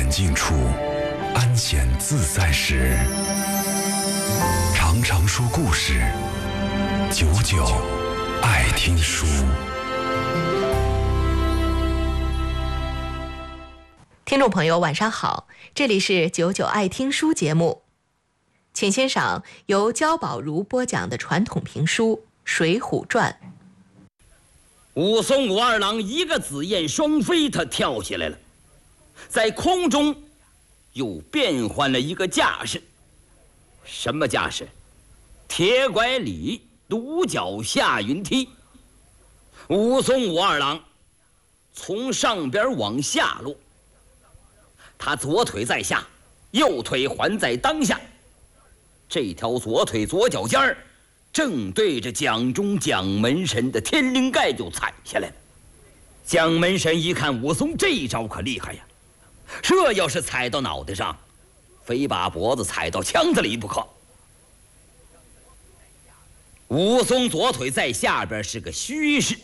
静处，安闲自在时，常常说故事，久久爱听书。 听众朋友晚上好，这里是久久爱听书节目，请欣赏由焦宝如播讲的传统评书《水浒传》。 武松武二郎一个紫燕双飞，他跳起来了，在空中又变换了一个架势。什么架势？铁拐李独脚下云梯。武松武二郎从上边往下落，他左腿在下，右腿环在当下，这条左腿左脚尖儿正对着蒋中蒋门神的天灵盖就踩下来了。蒋门神一看武松这一招可厉害呀，这要是踩到脑袋上，非把脖子踩到腔子里不可。武松左腿在下边是个虚势，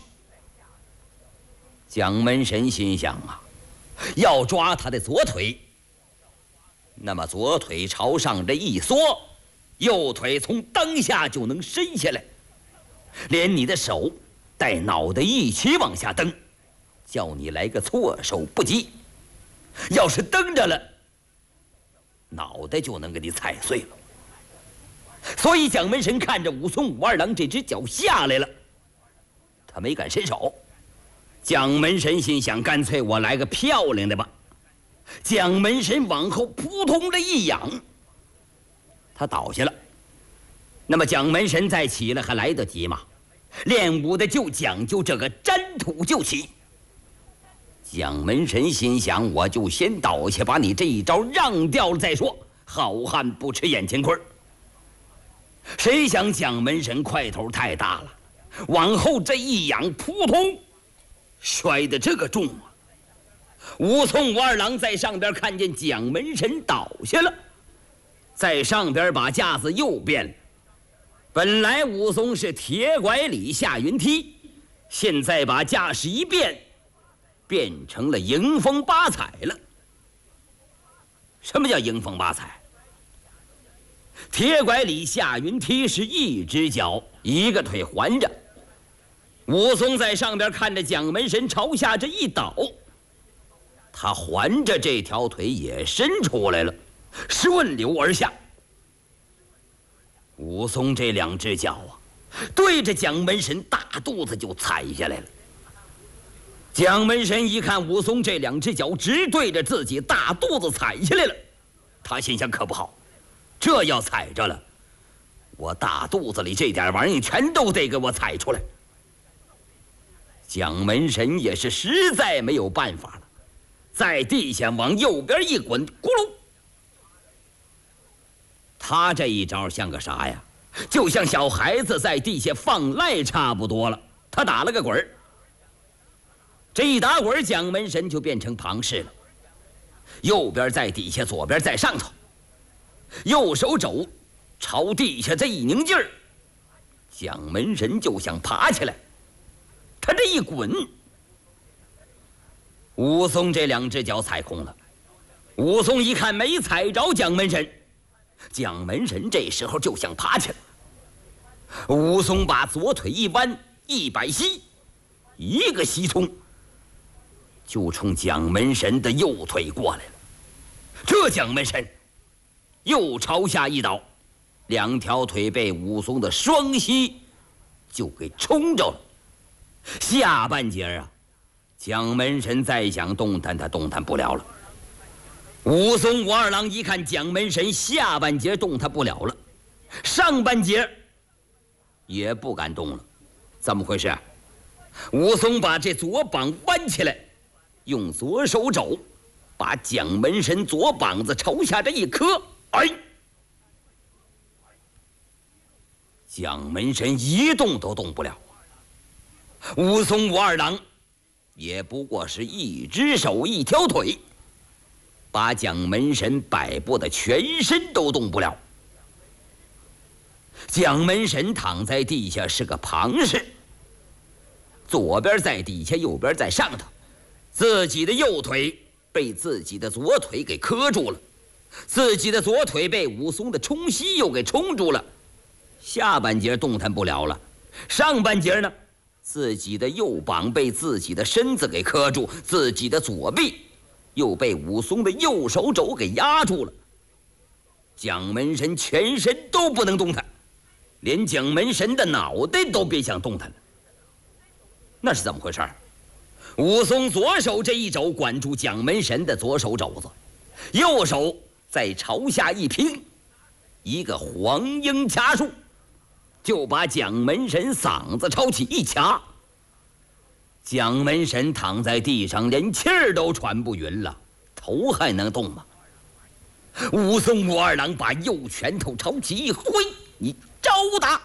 蒋门神心想啊，要抓他的左腿，那么左腿朝上这一缩，右腿从当下就能伸下来，连你的手带脑袋一起往下蹬，叫你来个措手不及。要是蹬着了，脑袋就能给你踩碎了。所以蒋门神看着武松武二郎这只脚下来了，他没敢伸手。蒋门神心想，干脆我来个漂亮的吧。蒋门神往后扑通的一仰，他倒下了。那么蒋门神再起来还来得及吗？练武的就讲究这个沾土就起。蒋门神心想，我就先倒下，把你这一招让掉了再说，好汉不吃眼前亏。谁想蒋门神块头太大了，往后这一仰，扑通摔得这个重啊！武松武二郎在上边看见蒋门神倒下了，在上边把架子又变了。本来武松是铁拐李下云梯，现在把架势一变，变成了迎风八彩了。什么叫迎风八彩？铁拐李下云梯是一只脚一个腿环着，武松在上边看着蒋门神朝下这一倒，他环着这条腿也伸出来了，顺流而下。武松这两只脚啊，对着蒋门神大肚子就踩下来了。蒋门神一看武松这两只脚直对着自己大肚子踩下来了，他心想可不好，这要踩着了，我大肚子里这点玩意全都得给我踩出来。蒋门神也是实在没有办法了，在地下往右边一滚，咕噜。他这一招像个啥呀？就像小孩子在地下放赖差不多了。他打了个滚儿，这一打滚，蒋门神就变成庞氏了，右边在底下，左边在上头，右手肘朝地下这一拧劲儿，蒋门神就想爬起来。他这一滚，武松这两只脚踩空了。武松一看没踩着蒋门神，蒋门神这时候就想爬起来。武松把左腿一弯一摆膝，一个膝冲就冲蒋门神的右腿过来了。这蒋门神又朝下一倒，两条腿被武松的双膝就给冲着了。下半截啊，蒋门神再想动弹，他动弹不了了。武松武二郎一看蒋门神下半截动弹不了了，上半截也不敢动了。怎么回事？武松把这左膀弯起来，用左手肘把蒋门神左膀子朝下这一磕，哎，蒋门神一动都动不了。武松武二郎也不过是一只手一条腿，把蒋门神摆布的全身都动不了。蒋门神躺在地下是个庞氏，左边在底下，右边在上头，自己的右腿被自己的左腿给磕住了，自己的左腿被武松的冲膝又给冲住了，下半截动弹不了了，上半截呢，自己的右膀被自己的身子给磕住，自己的左臂又被武松的右手肘给压住了。蒋门神全身都不能动弹，连蒋门神的脑袋都别想动弹了。那是怎么回事？武松左手这一肘管住蒋门神的左手肘子，右手再朝下一平，一个黄鹰掐术，就把蒋门神嗓子抄起一掐。蒋门神躺在地上，连气儿都喘不匀了，头还能动吗？武松武二郎把右拳头朝起一挥，你招打。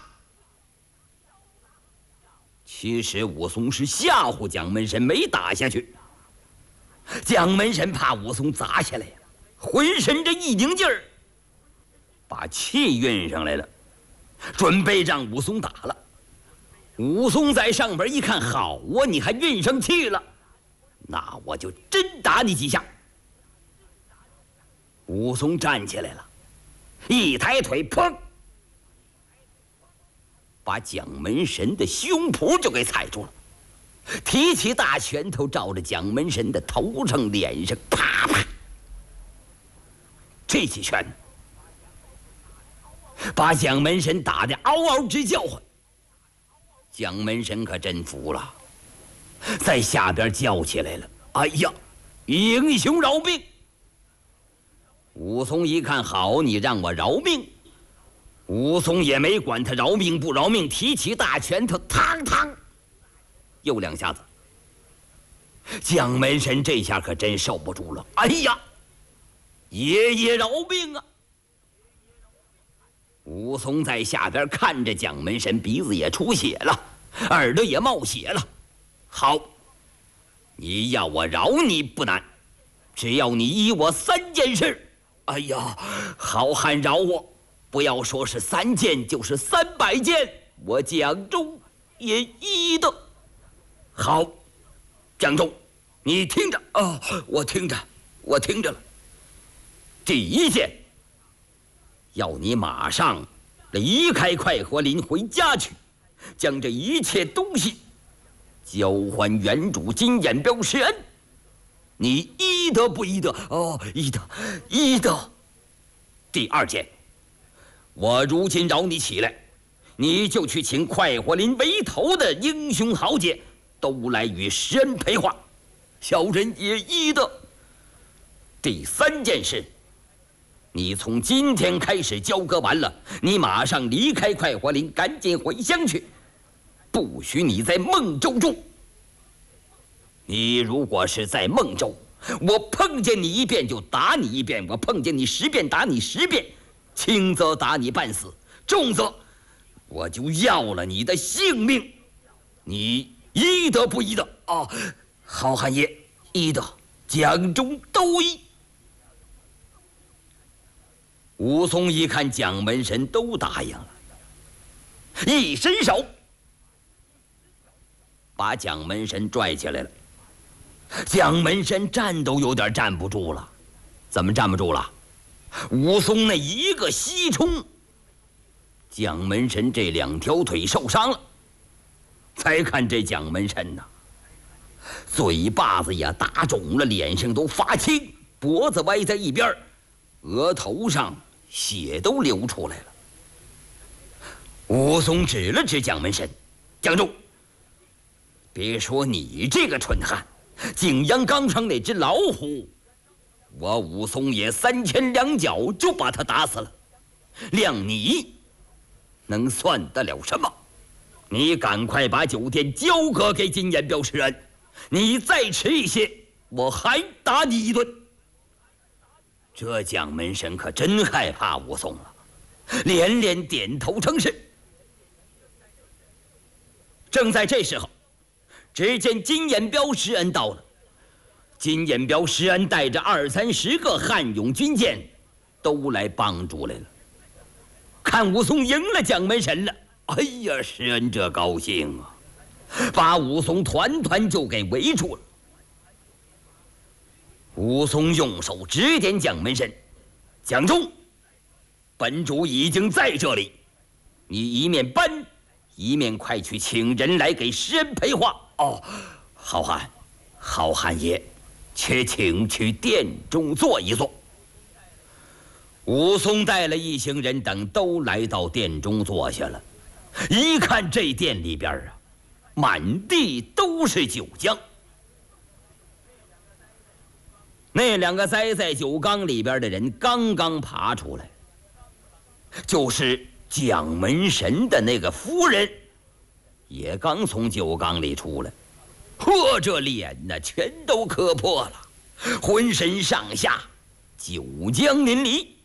其实武松是吓唬蒋门神，没打下去。蒋门神怕武松砸下来呀，浑身这一拧劲儿，把气运上来了，准备让武松打了。武松在上边一看，好啊，你还运上气了，那我就真打你几下。武松站起来了，一抬腿，砰，把蒋门神的胸脯就给踩住了，提起大拳头照着蒋门神的头上脸上啪啪，这几拳把蒋门神打得嗷嗷直叫唤。蒋门神可真服了，在下边叫起来了：“哎呀，英雄饶命！”武松一看，好，你让我饶命。武松也没管他饶命不饶命，提起大拳头，嘡嘡，又两下子。蒋门神这下可真受不住了，哎呀，爷爷饶命啊！武松在下边看着蒋门神，鼻子也出血了，耳朵也冒血了。好，你要我饶你不难，只要你依我3件事。哎呀，好汉饶我，不要说是3件，就是300件，我蒋忠也依的。好，蒋忠，你听着啊，我听着了。第1件，要你马上离开快活林回家去，将这一切东西交还原主金眼彪施恩。你依得不依得？哦，依得。第2件，我如今饶你起来，你就去请快活林为头的英雄豪杰都来与施恩陪话，小人也依得。第3件事，你从今天开始交割完了，你马上离开快活林，赶紧回乡去，不许你在孟州住。你如果是在孟州，我碰见你一遍就打你一遍，我碰见你10遍打你10遍，轻则打你半死，重则我就要了你的性命。你依得不依得？哦，好汉爷依得，蒋忠都依。武松一看蒋门神都答应了，一伸手把蒋门神拽起来了。蒋门神站都有点站不住了。怎么站不住了？武松那一个膝冲，蒋门神这2条腿受伤了。再看这蒋门神呐，嘴巴子也打肿了，脸上都发青，脖子歪在一边，额头上血都流出来了。武松指了指蒋门神：“蒋忠，别说你这个蠢汉，景阳冈上那只老虎，我武松也3拳2脚就把他打死了，谅你能算得了什么？你赶快把酒店交割给金眼彪施恩，你再迟一些，我还打你一顿。”这蒋门神可真害怕武松了，连连点头称是。正在这时候，只见金眼彪施恩到了。金眼彪施恩带着20-30个汉勇军舰都来帮助来了。看武松赢了蒋门神了，哎呀，施恩这高兴啊，把武松团团就给围住了。 武松用手指点蒋门神：“蒋忠，本主已经在这里，你一面搬，一面快去请人来给施恩陪话。”哦，好汉爷，且请去殿中坐一坐。武松带了一行人等都来到殿中坐下了。一看这殿里边啊，满地都是酒浆。那两个栽在酒缸里边的人刚刚爬出来，就是蒋门神的那个夫人，也刚从酒缸里出来。嚯，这脸呢全都磕破了，浑身上下酒浆淋漓。